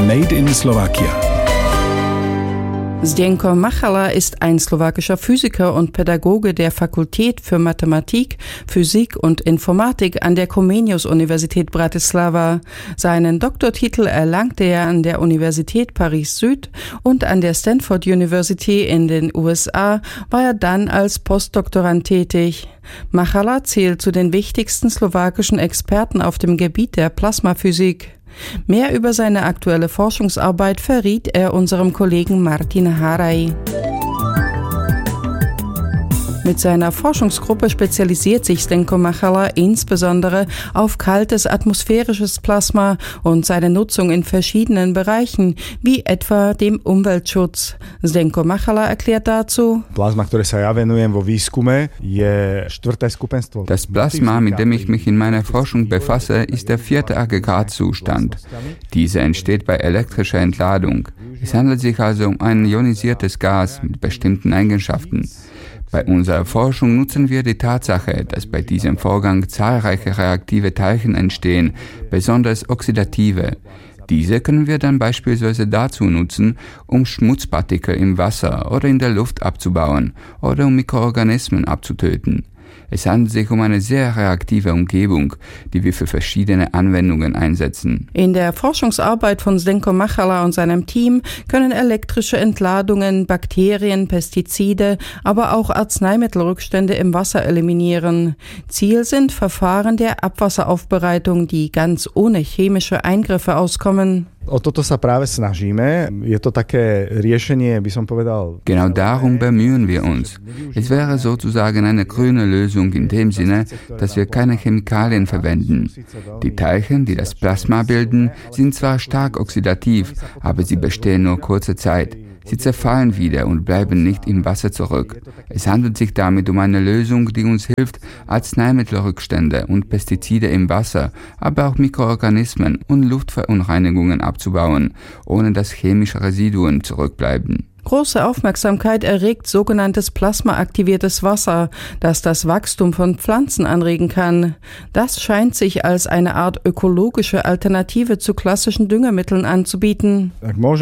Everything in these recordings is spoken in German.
Made in Slovakia. Zdenko Machala ist ein slowakischer Physiker und Pädagoge der Fakultät für Mathematik, Physik und Informatik an der Comenius-Universität Bratislava. Seinen Doktortitel erlangte er an der Universität Paris-Süd und an der Stanford University in den USA war er dann als Postdoktorand tätig. Machala zählt zu den wichtigsten slowakischen Experten auf dem Gebiet der Plasmaphysik. Mehr über seine aktuelle Forschungsarbeit verriet er unserem Kollegen Martin Haraj. Mit seiner Forschungsgruppe spezialisiert sich Zdenko Machala insbesondere auf kaltes atmosphärisches Plasma und seine Nutzung in verschiedenen Bereichen, wie etwa dem Umweltschutz. Zdenko Machala erklärt dazu: Das Plasma, mit dem ich mich in meiner Forschung befasse, ist der 4. Aggregatzustand. Dieser entsteht bei elektrischer Entladung. Es handelt sich also um ein ionisiertes Gas mit bestimmten Eigenschaften. Bei unserer Forschung nutzen wir die Tatsache, dass bei diesem Vorgang zahlreiche reaktive Teilchen entstehen, besonders oxidative. Diese können wir dann beispielsweise dazu nutzen, um Schmutzpartikel im Wasser oder in der Luft abzubauen oder um Mikroorganismen abzutöten. Es handelt sich um eine sehr reaktive Umgebung, die wir für verschiedene Anwendungen einsetzen. In der Forschungsarbeit von Zdenko Machala und seinem Team können elektrische Entladungen, Bakterien, Pestizide, aber auch Arzneimittelrückstände im Wasser eliminieren. Ziel sind Verfahren der Abwasseraufbereitung, die ganz ohne chemische Eingriffe auskommen. Genau darum bemühen wir uns. Es wäre sozusagen eine grüne Lösung in dem Sinne, dass wir keine Chemikalien verwenden. Die Teilchen, die das Plasma bilden, sind zwar stark oxidativ, aber sie bestehen nur kurze Zeit. Sie zerfallen wieder und bleiben nicht im Wasser zurück. Es handelt sich damit um eine Lösung, die uns hilft, Arzneimittelrückstände und Pestizide im Wasser, aber auch Mikroorganismen und Luftverunreinigungen abzubauen, ohne dass chemische Residuen zurückbleiben. Große Aufmerksamkeit erregt sogenanntes plasmaaktiviertes Wasser, das das Wachstum von Pflanzen anregen kann. Das scheint sich als eine Art ökologische Alternative zu klassischen Düngemitteln anzubieten.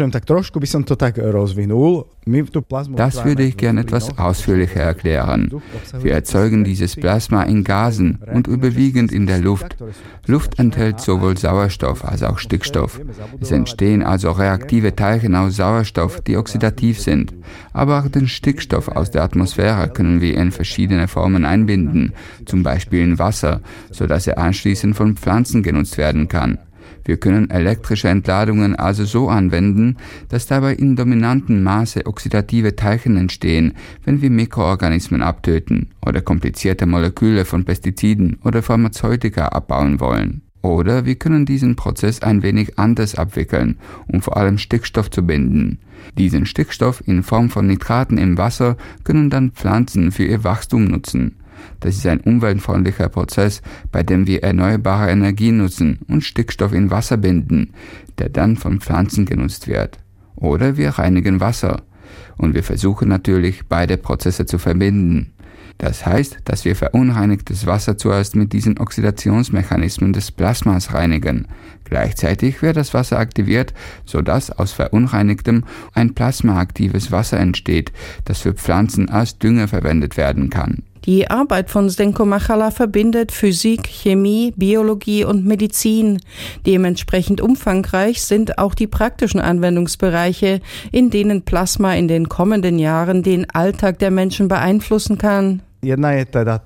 Das würde ich gern etwas ausführlicher erklären. Wir erzeugen dieses Plasma in Gasen und überwiegend in der Luft. Luft enthält sowohl Sauerstoff als auch Stickstoff. Es entstehen also reaktive Teilchen aus Sauerstoff, die oxidativ sind. Aber auch den Stickstoff aus der Atmosphäre können wir in verschiedene Formen einbinden, zum Beispiel in Wasser, sodass er anschließend von Pflanzen genutzt werden kann. Wir können elektrische Entladungen also so anwenden, dass dabei in dominantem Maße oxidative Teilchen entstehen, wenn wir Mikroorganismen abtöten oder komplizierte Moleküle von Pestiziden oder Pharmazeutika abbauen wollen. Oder wir können diesen Prozess ein wenig anders abwickeln, um vor allem Stickstoff zu binden. Diesen Stickstoff in Form von Nitraten im Wasser können dann Pflanzen für ihr Wachstum nutzen. Das ist ein umweltfreundlicher Prozess, bei dem wir erneuerbare Energien nutzen und Stickstoff in Wasser binden, der dann von Pflanzen genutzt wird. Oder wir reinigen Wasser. Und wir versuchen natürlich, beide Prozesse zu verbinden. Das heißt, dass wir verunreinigtes Wasser zuerst mit diesen Oxidationsmechanismen des Plasmas reinigen. Gleichzeitig wird das Wasser aktiviert, sodass aus verunreinigtem ein plasmaaktives Wasser entsteht, das für Pflanzen als Dünger verwendet werden kann. Die Arbeit von Zdenko Machala verbindet Physik, Chemie, Biologie und Medizin. Dementsprechend umfangreich sind auch die praktischen Anwendungsbereiche, in denen Plasma in den kommenden Jahren den Alltag der Menschen beeinflussen kann. Einer der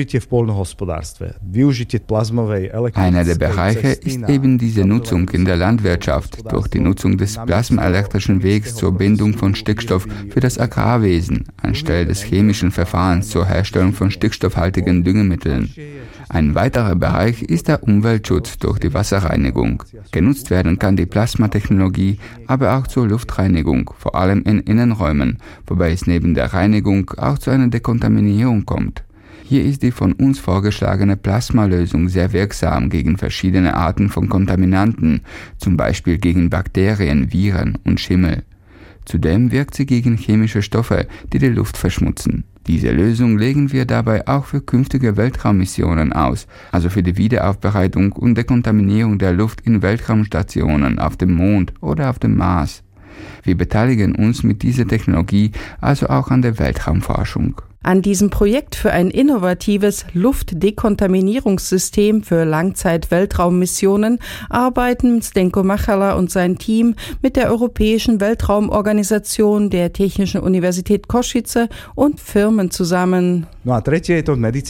Bereiche ist eben diese Nutzung in der Landwirtschaft durch die Nutzung des plasmaelektrischen Wegs zur Bindung von Stickstoff für das Agrarwesen anstelle des chemischen Verfahrens zur Herstellung von stickstoffhaltigen Düngemitteln. Ein weiterer Bereich ist der Umweltschutz durch die Wasserreinigung. Genutzt werden kann die Plasmatechnologie aber auch zur Luftreinigung, vor allem in Innenräumen, wobei es neben der Reinigung auch zu einer Dekontaminierung kommt. Hier ist die von uns vorgeschlagene Plasmalösung sehr wirksam gegen verschiedene Arten von Kontaminanten, zum Beispiel gegen Bakterien, Viren und Schimmel. Zudem wirkt sie gegen chemische Stoffe, die die Luft verschmutzen. Diese Lösung legen wir dabei auch für künftige Weltraummissionen aus, also für die Wiederaufbereitung und Dekontaminierung der Luft in Weltraumstationen auf dem Mond oder auf dem Mars. Wir beteiligen uns mit dieser Technologie also auch an der Weltraumforschung. An diesem Projekt für ein innovatives Luftdekontaminierungssystem für Langzeit-Weltraummissionen arbeiten Zdenko Machala und sein Team mit der Europäischen Weltraumorganisation, der Technischen Universität Košice und Firmen zusammen. Der dritte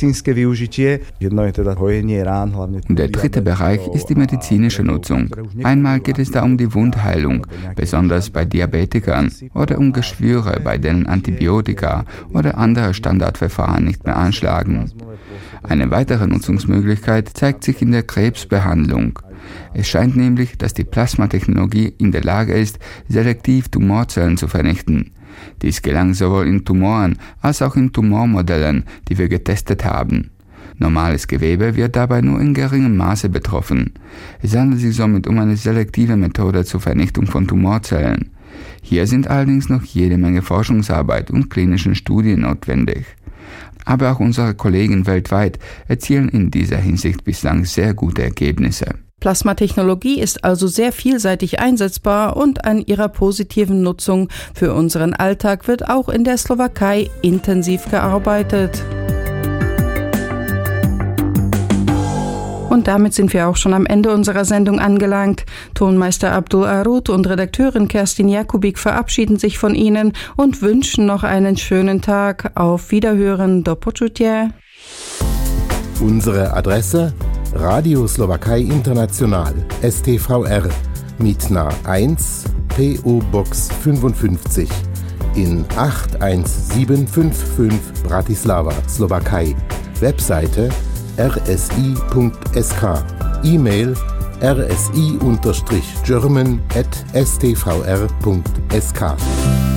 Bereich ist die medizinische Nutzung. Einmal geht es da um die Wundheilung, besonders bei Diabetikern, oder um Geschwüre, bei denen Antibiotika oder andere Standardverfahren nicht mehr anschlagen. Eine weitere Nutzungsmöglichkeit zeigt sich in der Krebsbehandlung. Es scheint nämlich, dass die Plasmatechnologie in der Lage ist, selektiv Tumorzellen zu vernichten. Dies gelang sowohl in Tumoren als auch in Tumormodellen, die wir getestet haben. Normales Gewebe wird dabei nur in geringem Maße betroffen. Es handelt sich somit um eine selektive Methode zur Vernichtung von Tumorzellen. Hier sind allerdings noch jede Menge Forschungsarbeit und klinischen Studien notwendig. Aber auch unsere Kollegen weltweit erzielen in dieser Hinsicht bislang sehr gute Ergebnisse. Plasmatechnologie ist also sehr vielseitig einsetzbar und an ihrer positiven Nutzung für unseren Alltag wird auch in der Slowakei intensiv gearbeitet. Und damit sind wir auch schon am Ende unserer Sendung angelangt. Tonmeister Abdul Arut und Redakteurin Kerstin Jakubik verabschieden sich von Ihnen und wünschen noch einen schönen Tag. Auf Wiederhören, do počutia. Unsere Adresse: Radio Slowakei International, STVR, Mitna 1, PO Box 55 in 81755 Bratislava, Slowakei. Webseite rsi.sk, E-Mail rsi-german@stvr.sk.